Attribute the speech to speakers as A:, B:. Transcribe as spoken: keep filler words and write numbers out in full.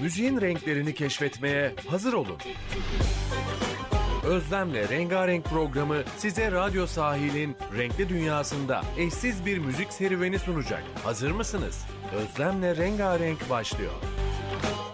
A: Müziğin renklerini keşfetmeye hazır olun. Özlem'le Rengarenk programı size Radyo Sahil'in renkli dünyasında eşsiz bir müzik serüveni sunacak. Hazır mısınız? Özlem'le Rengarenk başlıyor.